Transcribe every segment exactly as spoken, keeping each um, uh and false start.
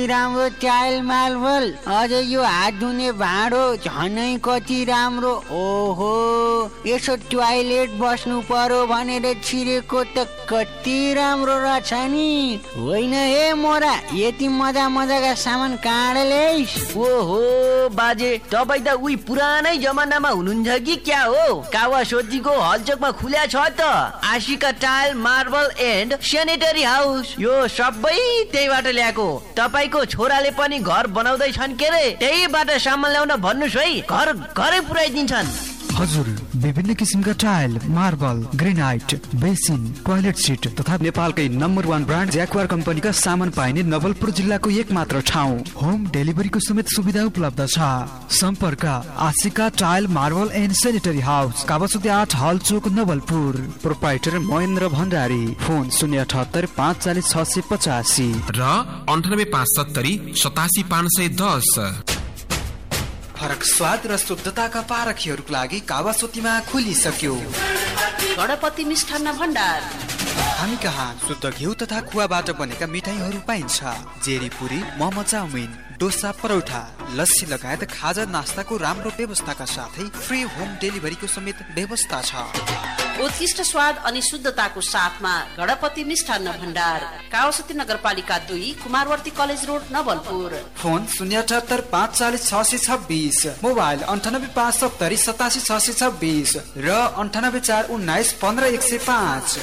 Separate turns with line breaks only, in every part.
राम्रो tile marble, अझ यो हात धुने भाँडो झनै कति राम्रो। ओहो, यसो टोयलेट बस्नु पर्यो भनेर छिरेको त कति राम्रो रहेछ नि। होइन हे मोरा, यति मजा मजाका सामान कहाँ ल्याइस्?
ओहो बाजे, तपाईँ त उही पुरानै जमानामा हुनुहुन्छ कि क्या हो? कावासोतीको हलचोकमा खुल्या छ त Ashika tile marble and sanitary house. यो सबै त्यहीबाट ल्याएको। तपाईँको छोराले पनि घर बनाउँदैछन् के रे, त्यहीबाट सामान ल्याउन भन्नुहोस् है, घर घरै पुर्याइदिन्छन्।
हजुर, विभिन्न किसिमका tile, marble, granite, basin, toilet seat तथा नेपालकै नम्बर वान ब्रान्ड ज्याक्वार कम्पनीका सामान पाइने नवलपुर जिल्लाको एक मात्र ठाउँ। होम डेलिभरीको समेत सुविधा उपलब्ध छ। सम्पर्क Ashika tile marble and sanitary house, Kawasoti आठ हल चोक नवलपुर। प्रोप्राइटर महेन्द्र भण्डारी। फोन शून्य अठहत्तर पाँच चालिस छ सय पचासी
र अन्ठानब्बे पाँच सत्तरी सतासी पाँच सय दस।
फरक स्वाद र शुद्धताका पारखीहरूको लागि कावासोतीमा खुलिसक्यो
गणपति मिष्ठान्न भण्डार।
हामी कहाँ शुद्ध घिउ तथा खुवाबाट बनेका मिठाईहरू पाइन्छ। जेरी पुरी, मोमो चाउमिन, डोसा, परौठा, लस्सी लगायत खाजा नास्ताको राम्रो व्यवस्थाका साथै फ्री होम डेलिभरीको समेत व्यवस्था छ।
उत्कृष्ट स्वाद अनि शुद्धताको साथमा गणपति मिष्ठान्न भण्डार, कावासोती नगरपालिका दुई, Kumarwarti college road, Nawalpur.
Phone शून्य अठहत्तर पाँच चालिस छ सय छब्बिस, मोबाइल अन्ठानब्बे पाँच सत्तरी सतासी छ सय छब्बिस र अन्ठानब्बे चार उन्नाइस पन्ध्र एक सय पाँच।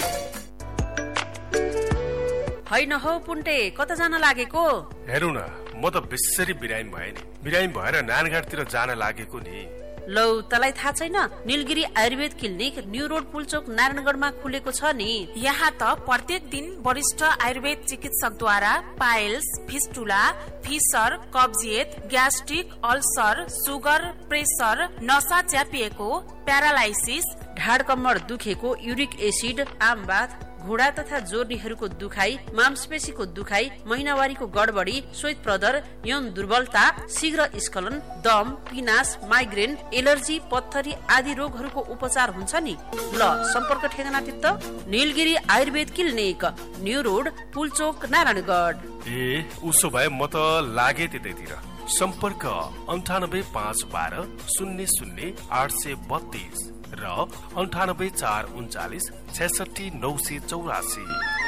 होइन हौ पुन्टे, कता जान लागेको?
हेरौ न, म त बेसरी बिरामी भए नि। बिरामी भएर नानघाटतिर जान लागेको नि।
लौ, तलाई थाहा छैन? Nilgiri Ayurveda clinic new road Pulchowk नारायणगढमा खुलेको छ नि।
यहाँ त प्रत्येक दिन वरिष्ठ आयुर्वेद चिकित्सकद्वारा पाइल्स, फिस्टुला, फिसर, कब्जियत, ग्यास्ट्रिक, अल्सर, सुगर, प्रेसर, नसा च्यापिएको, प्यारालाइसिस, ढाड कम्मर दुखेको, युरिक एसिड, आमबाथ, घुँडा तथा जोर्नीहरूको दुखाइ, मांसपेशीको दुखाइ, महिनावारीको गडबडी, श्वेत प्रदर, यौन दुर्बलता, शीघ्र स्खलन, दम, पिनास, माइग्रेन, एलर्जी, पत्थरी आदि रोगहरूको उपचार हुन्छ नि। ल, सम्पर्क ठेगाना तित्त Nilgiri Ayurveda clinic, new road, Pulchowk, Narayangarh.
ए, उसो भए म त लागे त्यतैतिर। सम्पर्क अन्ठानब्बे पाँच बाह्र शून्य शून्य आठ सय बत्तीस र अन्ठानब्बे चार उन्चालिस छैसठी नौ सय चौरासी।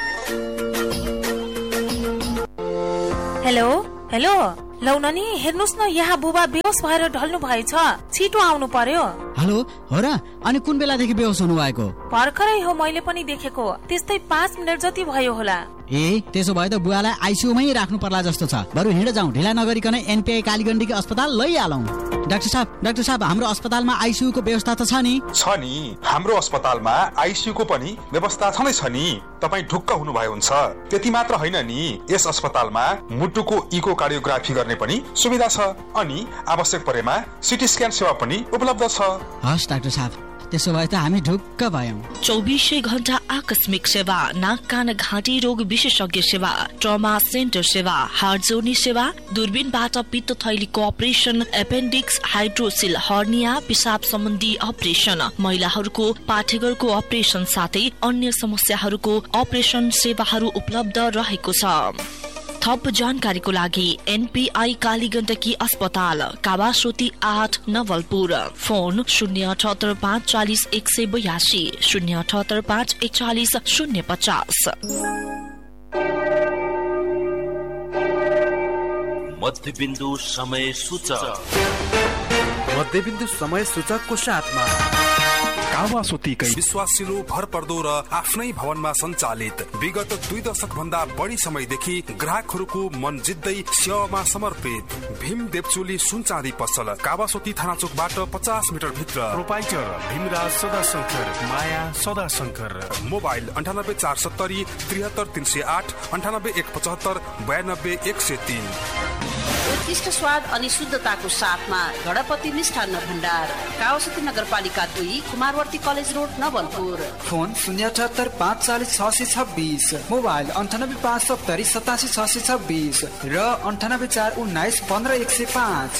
हेलो हेलो, लौ नानी हेर्नुहोस् न, यहाँ बुबा बेहोस भएर ढल्नु भएछ, छिटो आउनु पर्यो।
हेलो, हो र? अनि कुन बेलादेखि बेहोस हुनु भएको?
भर्खरै हो, मैले पनि देखेको। त्यस्तै पाँच मिनट जति भयो होला।
ए, त्यसो भए त बुवालाई आइसियूमै राख्नु पर्ला जस्तो छ। बरु हिँड जाउँ, ढिला नगरिकन एनपीआई कालीगण्डकी अस्पताल लैहालौँ। डाक्टर साहब, डाक्टर साहब, हाम्रो अस्पतालमा आइसियूको व्यवस्था त छ नि?
छ नि, हाम्रो अस्पतालमा आइसियूको पनि व्यवस्था छँदै छ नि। तपाईँ ढुक्क हुनुभयो हुन्छ। त्यति मात्र होइन नि, यस अस्पतालमा मुटुको इकोकार्डियोग्राफी गर्ने पनि सुविधा छ अनि आवश्यक परेमा सिटी स्क्यान सेवा पनि उपलब्ध छ।
हस् डाक्टर साहब, त्यसो भए त हामी ढुक्क भयौं।
चौबीसै घण्टा आकस्मिक सेवा, नाक कान घाँटी रोग विशेषज्ञ सेवा, ट्रमा सेन्टर सेवा, हार्ट जोड्ने सेवा, दूरबीनबाट पित्त थैलीको अपरेसन, एपेन्डिक्स, हाइड्रोसिल, हर्निया, पिसाब सम्बन्धी अपरेसन, महिलाहरूको पाठेघरको अपरेसन साथै अन्य समस्याहरूको अपरेसन सेवाहरू उपलब्ध रहेको छ। थप जानकारीको लागि एनपीआई कालीगण्डकी अस्पताल, कावासोती आठ, नवलपुर। फोन शून्य अठहत्तर पाँच चालिस एक सय बयासी, शून्य अठहत्तर पाँच एकचालिस शून्य पचास।
मध्यबिन्दु समय सूचक।
मध्यबिन्दु समय सूचकको साथमा
कावासोतीकै विश्वासिलो, भरपर्दो र आफ्नै भवनमा सञ्चालित विगत दुई दशक भन्दा बढी समयदेखि ग्राहकहरूको मन जित्दै सेवामा समर्पित भीम देवचोली सुनचाँदी पसल, कावासोती थाना चोकबाट पचास मिटर भित्र।
प्रोपाइटर भीमराज सदाशंकर, माया सदाशंकर।
मोबाइल अन्ठानब्बे चार सत्तरी त्रिहत्तर तीन सय आठ, अन्ठानब्बे एक पचहत्तर बयानब्बे एक सय तीन।
उत्कृष्ट स्वाद अनि शुद्धताको साथमा गणपति मिष्ठान्न भण्डार, कावासोती नगरपालिका दुई, Kumarwarti college road, Nawalpur.
Phone शून्य अठहत्तर पाँच चालिस छ सय छब्बिस, मोबाइल अन्ठानब्बे पाँच सत्तरी सतासी छ सय छब्बिस र अन्ठानब्बे चार उन्नाइस पन्ध्र एक सय पाँच।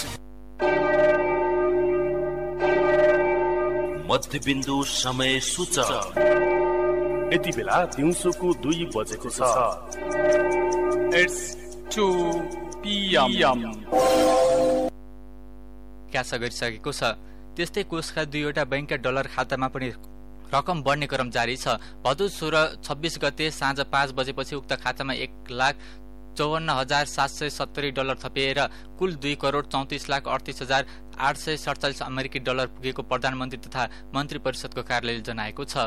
मध्यबिन्दु समय सूचक।
यति बेला दिउँसोको दुई बजेको छ। इट्स टु
क्यासा गरिसकेको छ। त्यस्तै कोषका दुईवटा बैंकका डलर खातामा पनि रकम बढ्ने क्रम जारी छ। भदौ सोह्र छब्बीस गते साँझ पाँच बजेपछि उक्त खातामा एक लाख चौवन्न हजार सात सय सत्तरी डलर थपिएर कुल दुई करोड़ चौतिस लाख अडतिस हजार आठ सय सडचालिस अमेरिकी डलर पुगेको प्रधानमन्त्री तथा मन्त्री परिषदको कार्यालयले जनाएको छ।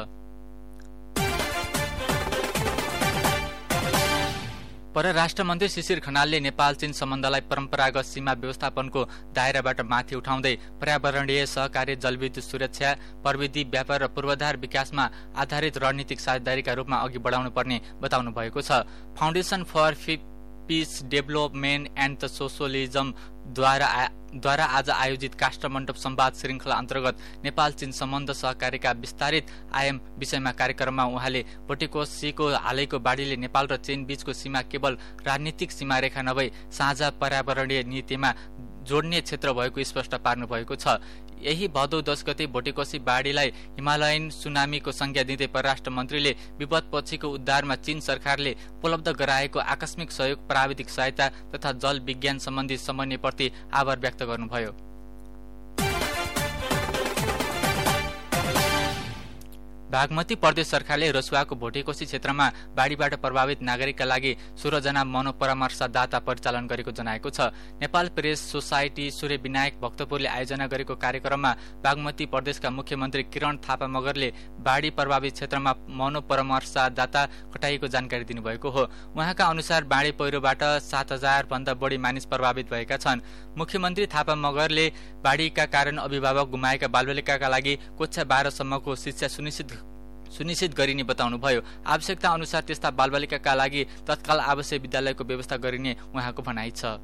परराष्ट्र मन्त्री शिशिर खनालले नेपाल चीन सम्बन्धलाई परम्परागत सीमा व्यवस्थापनको दायराबाट माथि उठाउँदै पर्यावरणीय सहकार्य, जलविद्युत सुरक्षा, प्रविधि व्यापार र पूर्वाधार विकासमा आधारित रणनीतिक साझेदारीका रूपमा अघि बढाउनु पर्ने बताउनु भएको छ। Foundation for piece development and the socialism द्वारा द्वारा आज आयोजित काष्ठमण्डप संवाद श्रृंखला अन्तर्गत नेपाल चीन सम्बन्ध सहकार्यका विस्तारित आयाम विषयमा कार्यक्रममा उहाँले भोटिकोसीको हालैको बाढीले नेपाल र चीन बीचको सीमा केवल राजनीतिक सीमा रेखा नभई साझा पर्यावरणीय नीतिमा जोड्ने क्षेत्र भएको स्पष्ट पार्नु भएको छ। यही भदौ दस गते भोटिकोसी बाढीलाई हिमालयन सुनामीको संज्ञा दिँदै परराष्ट्र मन्त्रीले विपदपछिको उद्धारमा चीन सरकारले उपलब्ध गराएको आकस्मिक सहयोग, प्राविधिक सहायता तथा जल विज्ञान सम्बन्धी समन्वयप्रति आभार व्यक्त गर्नुभयो। बागमती प्रदेश सरकारले रसुवाको भोटेकोशी क्षेत्रमा बाढीबाट प्रभावित नागरिकका लागि सोह्र जना मनोपरामर्शदाता परिचालन गरेको जनाएको छ। नेपाल प्रेस सोसाइटी सूर्य विनायक भक्तपुरले आयोजना गरेको कार्यक्रममा बागमती प्रदेशका मुख्यमन्त्री किरण थापा मगरले बाढी प्रभावित क्षेत्रमा मनोपरामर्शदाता खटाइएको जानकारी दिनुभएको हो। उहाँका अनुसार बाढी पहिरोबाट सात हजार भन्दा बढी मानिस प्रभावित भएका छन्। मुख्यमन्त्री थापा मगरले बाढीका कारण अभिभावक गुमाएका बालबालिकाका लागि कक्षा बाह्रसम्मको शिक्षा सुनिश्चित सुनिश्चित गरिने बताउनुभयो। आवश्यकता अनुसार त्यस्ता बालबालिकाका लागि तत्काल आवश्यक विद्यालयको व्यवस्था गरिने उहाँको भनाइ छ।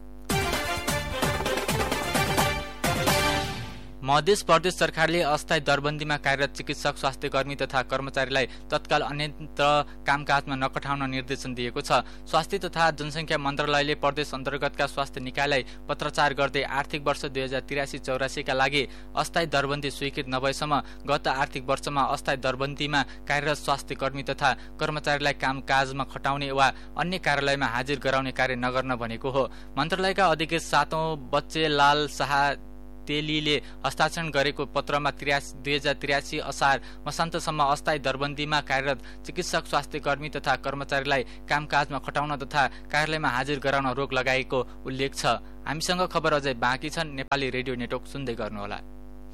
मध्य प्रदेश सरकारले अस्थायी दरबन्दीमा कार्यरत चिकित्सक, स्वास्थ्य कर्मी तथा कर्मचारीलाई तत्काल अन्यत्र कामकाजमा नपठाउन निर्देशन दिएको छ। स्वास्थ्य तथा जनसंख्या मन्त्रालयले प्रदेश अन्तर्गतका स्वास्थ्य निकायलाई पत्राचार गर्दै आर्थिक वर्ष दुई हजार तिरासी चौरासीका लागि अस्थायी दरबन्दी स्वीकृत नभएसम्म गत आर्थिक वर्षमा अस्थायी दरबन्दीमा कार्यरत स्वास्थ्य कर्मी तथा कर्मचारीलाई कामकाजमा खटाउने वा अन्य कार्यालयमा हाजिर गराउने कार्य नगर्न भनेको हो। मन्त्रालयका अधिकृत सातौं बच्चे लाल शाह तेलीले हस्ताक्षर गरेको पत्रमा दुई हजार तिरासी असार मसान्तसम्म अस्थायी दरबन्दीमा कार्यरत चिकित्सक, स्वास्थ्य कर्मी तथा कर्मचारीलाई कामकाजमा खटाउन तथा कार्यालयमा हाजिर गराउन रोक लगाएको उल्लेख छ। हामीसँग खबर अझै बाँकी छन्। नेपाली रेडियो नेटवर्क सुन्दै गर्नुहोला।